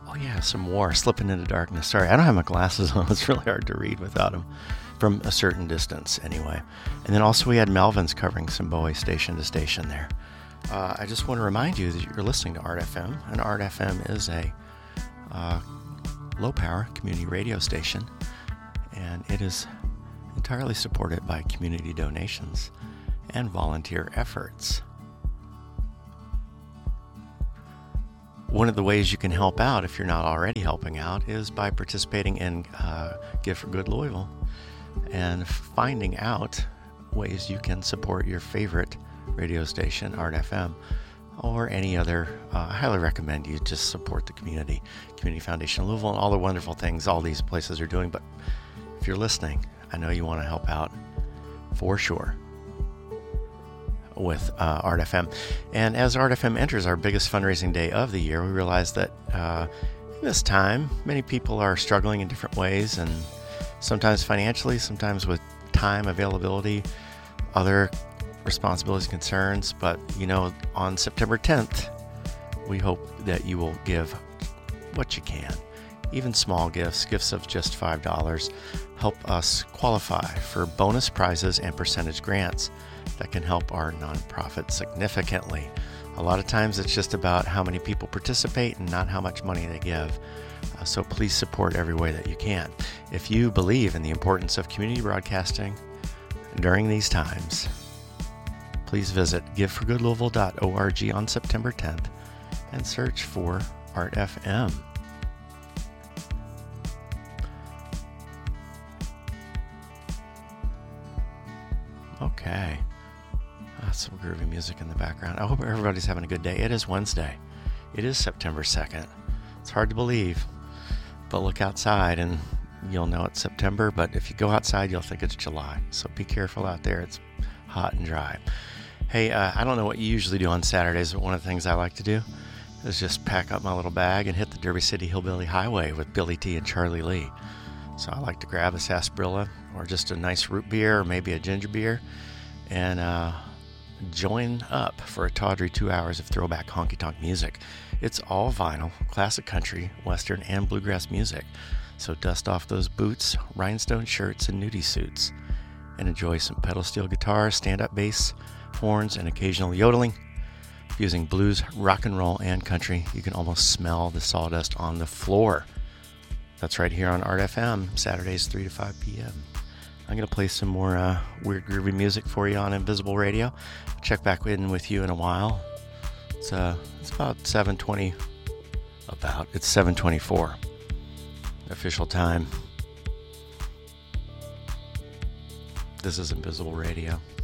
Oh yeah, some more. Slipping into darkness. Sorry, I don't have my glasses on. It's really hard to read without them. From a certain distance, anyway. And then also we had Melvins covering some Bowie station to station there. I just want to remind you that you're listening to Art FM, and Art FM is a low-power community radio station, and it is entirely supported by community donations and volunteer efforts. One of the ways you can help out, if you're not already helping out, is by participating in Give for Good Louisville and finding out ways you can support your favorite radio station, Art FM, or any other. I highly recommend you just support the Community Foundation of Louisville and all the wonderful things all these places are doing. But if you're listening, I know you want to help out for sure with Art FM. And as Art FM enters our biggest fundraising day of the year, we realize that in this time, many people are struggling in different ways, and sometimes financially, sometimes with time availability, other responsibilities, concerns. But, on September 10th, we hope that you will give what you can. Even small gifts of just $5, help us qualify for bonus prizes and percentage grants that can help our nonprofit significantly. A lot of times it's just about how many people participate and not how much money they give. So please support every way that you can. If you believe in the importance of community broadcasting during these times, please visit giveforgoodlouisville.org on September 10th and search for Art FM. Okay. Some groovy music in the background. I hope everybody's having a good day. It is Wednesday. It is September 2nd. It's hard to believe, but look outside and you'll know it's September. But if you go outside, you'll think it's July. So be careful out there. It's hot and dry. Hey, I don't know what you usually do on Saturdays, but one of the things I like to do is just pack up my little bag and hit the Derby City Hillbilly Highway with Billy T and Charlie Lee. So I like to grab a sarsaparilla or just a nice root beer or maybe a ginger beer and join up for a tawdry 2 hours of throwback honky-tonk music. It's all vinyl, classic country, western, and bluegrass music. So dust off those boots, rhinestone shirts, and nudie suits, and enjoy some pedal steel guitars, stand-up bass, horns, and occasional yodeling. Fusing blues, rock and roll, and country, you can almost smell the sawdust on the floor. That's right here on Art FM, Saturdays 3 to 5 p.m. I'm going to play some more weird groovy music for you on Invisible Radio. I'll check back in with you in a while. It's about 7:20. It's 7:24 official time. This is Invisible Radio.